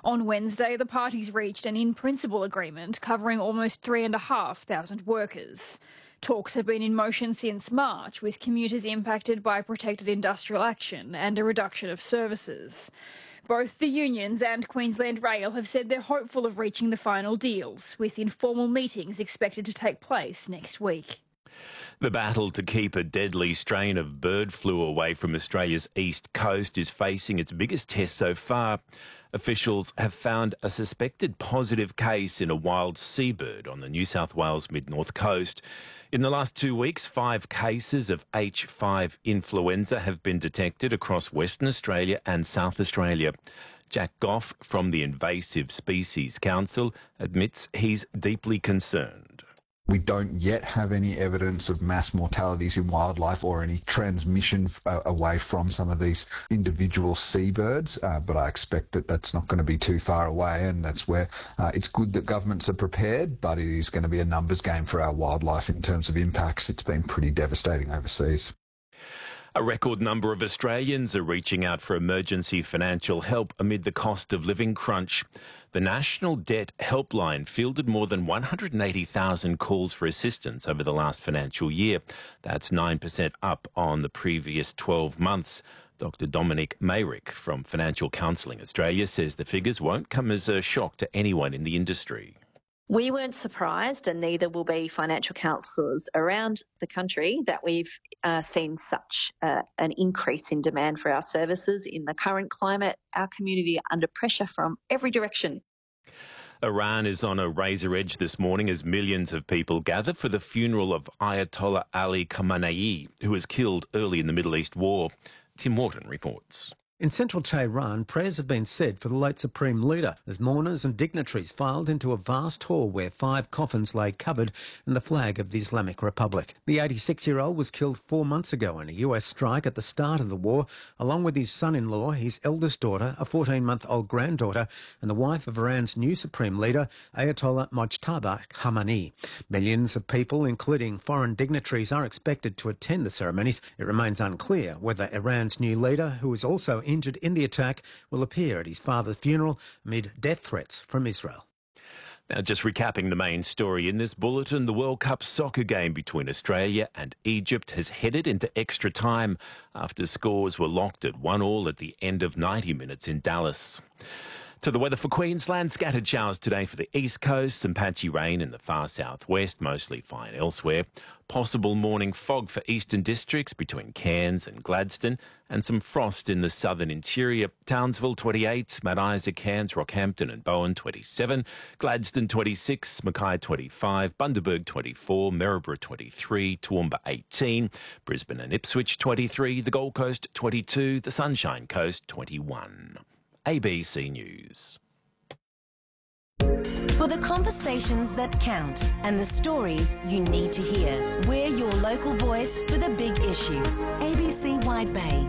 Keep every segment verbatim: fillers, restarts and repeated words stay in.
On Wednesday, the parties reached an in-principle agreement covering almost three and a half thousand workers. Talks have been in motion since March, with commuters impacted by protected industrial action and a reduction of services. Both the unions and Queensland Rail have said they're hopeful of reaching the final deals, with informal meetings expected to take place next week. The battle to keep a deadly strain of bird flu away from Australia's east coast is facing its biggest test so far. Officials have found a suspected positive case in a wild seabird on the New South Wales mid-north coast. In the last two weeks, five cases of H five influenza have been detected across Western Australia and South Australia. Jack Goff from the Invasive Species Council admits he's deeply concerned. We don't yet have any evidence of mass mortalities in wildlife or any transmission uh, away from some of these individual seabirds, uh, but I expect that that's not going to be too far away, and that's where uh, it's good that governments are prepared, but it is going to be a numbers game for our wildlife in terms of impacts. It's been pretty devastating overseas. A record number of Australians are reaching out for emergency financial help amid the cost of living crunch. The National Debt Helpline fielded more than one hundred eighty thousand calls for assistance over the last financial year. That's nine percent up on the previous twelve months. Doctor Dominic Mayrick from Financial Counselling Australia says the figures won't come as a shock to anyone in the industry. We weren't surprised, and neither will be financial counsellors around the country, that we've uh, seen such uh, an increase in demand for our services. In the current climate, our community are under pressure from every direction. Iran is on a razor edge this morning as millions of people gather for the funeral of Ayatollah Ali Khamenei, who was killed early in the Middle East war. Tim Wharton reports. In central Tehran, prayers have been said for the late Supreme Leader as mourners and dignitaries filed into a vast hall where five coffins lay covered in the flag of the Islamic Republic. The eighty-six-year-old was killed four months ago in a U S strike at the start of the war, along with his son-in-law, his eldest daughter, a fourteen-month-old granddaughter, and the wife of Iran's new Supreme Leader, Ayatollah Mojtaba Khamenei. Millions of people, including foreign dignitaries, are expected to attend the ceremonies. It remains unclear whether Iran's new leader, who is also injured in the attack, will appear at his father's funeral amid death threats from Israel. Now, just recapping the main story in this bulletin, the World Cup soccer game between Australia and Egypt has headed into extra time after scores were locked at one all at the end of ninety minutes in Dallas. To the weather for Queensland, scattered showers today for the east coast, some patchy rain in the far southwest, mostly fine elsewhere. Possible morning fog for eastern districts between Cairns and Gladstone, and some frost in the southern interior. Townsville twenty-eight, Mount Isa, Cairns, Rockhampton and Bowen twenty-seven, Gladstone twenty-six, Mackay twenty-five, Bundaberg twenty-four, Maryborough twenty-three, Toowoomba eighteen, Brisbane and Ipswich twenty-three, the Gold Coast twenty-two, the Sunshine Coast twenty-one. A B C News. For the conversations that count and the stories you need to hear, we're your local voice for the big issues. A B C Wide Bay.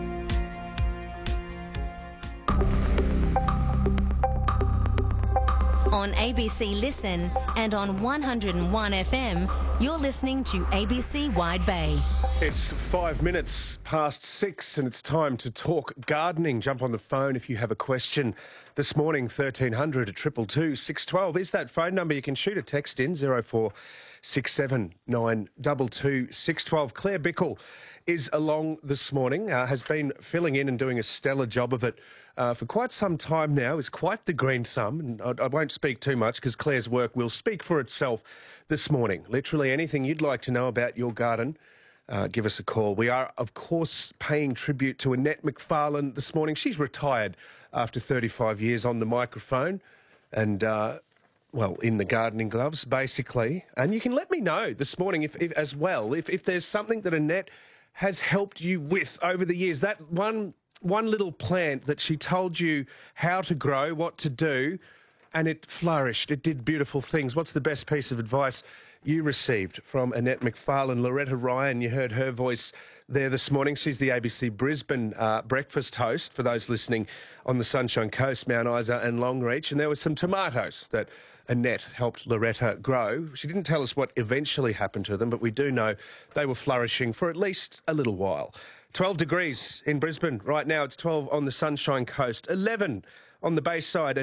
On A B C Listen and on one oh one F M, you're listening to A B C Wide Bay. It's five minutes past six and it's time to talk gardening. Jump on the phone if you have a question. This morning, thirteen hundred two two two six one two is that phone number. You can shoot a text in, zero four six seven nine two two six one two. Claire Bickle is along this morning, uh, has been filling in and doing a stellar job of it uh, for quite some time now, is quite the green thumb, and I, I won't speak too much because Claire's work will speak for itself this morning. Literally anything you'd like to know about your garden, uh, give us a call. We are, of course, paying tribute to Annette McFarlane this morning. She's retired after thirty-five years on the microphone and, uh, well, in the gardening gloves, basically. And you can let me know this morning if, if as well, if, if there's something that Annette has helped you with over the years. That one one little plant that she told you how to grow, what to do, and it flourished. It did beautiful things. What's the best piece of advice you received from Annette McFarlane? Loretta Ryan, you heard her voice there this morning. She's the A B C Brisbane uh, breakfast host for those listening on the Sunshine Coast, Mount Isa and Longreach. And there were some tomatoes that Annette helped Loretta grow. She didn't tell us what eventually happened to them, but we do know they were flourishing for at least a little while. twelve degrees in Brisbane right now. It's twelve on the Sunshine Coast, eleven on the Bayside.